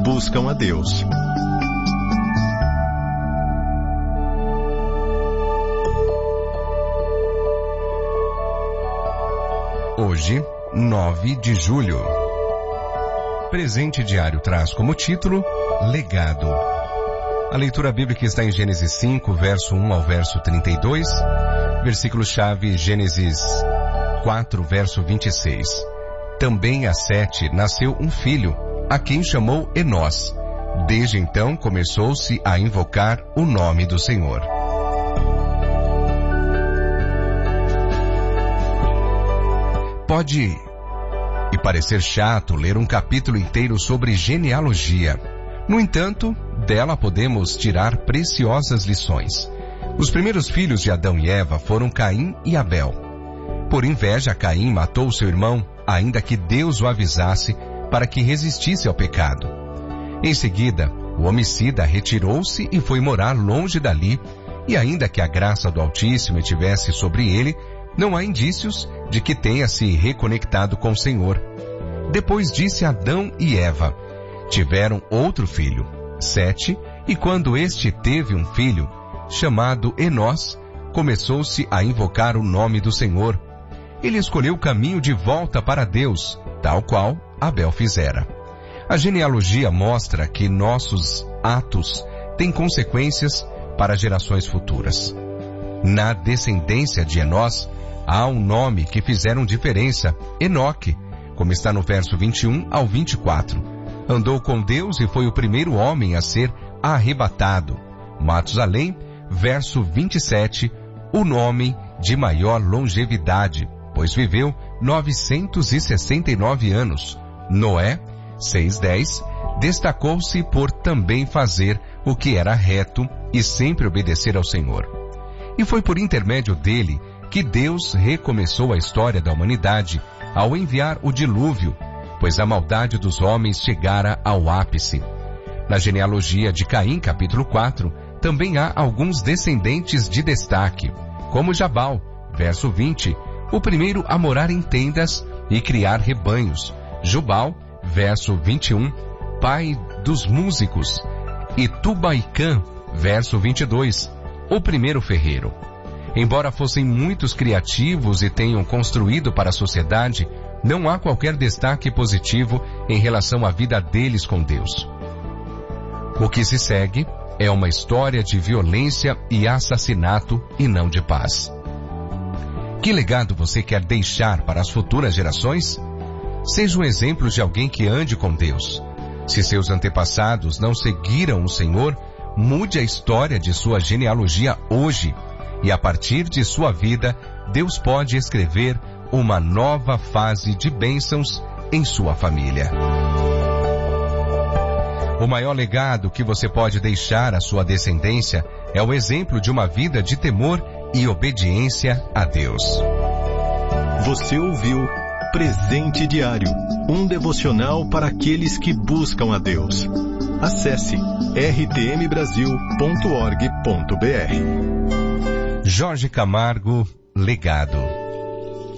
buscam a Deus. Hoje, 9 de julho. Presente diário traz como título Legado. A leitura bíblica está em Gênesis 5, verso 1 ao verso 32, versículo-chave Gênesis 4, verso 26. Também a Sete nasceu um filho, a quem chamou Enós. Desde então começou-se a invocar o nome do Senhor. Pode parecer chato ler um capítulo inteiro sobre genealogia. No entanto, dela podemos tirar preciosas lições. Os primeiros filhos de Adão e Eva foram Caim e Abel. Por inveja, Caim matou seu irmão, ainda que Deus o avisasse para que resistisse ao pecado. Em seguida, o homicida retirou-se e foi morar longe dali, e ainda que a graça do Altíssimo estivesse sobre ele, não há indícios de que tenha se reconectado com o Senhor. Depois disse Adão e Eva, tiveram outro filho, Sete, e quando este teve um filho, chamado Enós, começou-se a invocar o nome do Senhor. Ele escolheu o caminho de volta para Deus, tal qual Abel fizera. A genealogia mostra que nossos atos têm consequências para gerações futuras. Na descendência de Enós, há um nome que fizeram diferença, Enoque, como está no verso 21 ao 24. Andou com Deus e foi o primeiro homem a ser arrebatado. Matusalém, verso 27, o nome de maior longevidade, pois viveu 969 anos. Noé, 6:10, destacou-se por também fazer o que era reto e sempre obedecer ao Senhor. E foi por intermédio dele que Deus recomeçou a história da humanidade ao enviar o dilúvio, pois a maldade dos homens chegara ao ápice. Na genealogia de Caim, capítulo 4, também há alguns descendentes de destaque, como Jabal, verso 20, o primeiro a morar em tendas e criar rebanhos. Jubal, verso 21, pai dos músicos. E Tubaicã, verso 22, o primeiro ferreiro. Embora fossem muitos criativos e tenham construído para a sociedade, não há qualquer destaque positivo em relação à vida deles com Deus. O que se segue é uma história de violência e assassinato e não de paz. Que legado você quer deixar para as futuras gerações? Seja um exemplo de alguém que ande com Deus. Se seus antepassados não seguiram o Senhor, mude a história de sua genealogia hoje. E a partir de sua vida, Deus pode escrever uma nova fase de bênçãos em sua família. O maior legado que você pode deixar à sua descendência é o exemplo de uma vida de temor e obediência a Deus. Você ouviu Presente Diário, um devocional para aqueles que buscam a Deus. Acesse rtmbrasil.org.br. Jorge Camargo, Legado.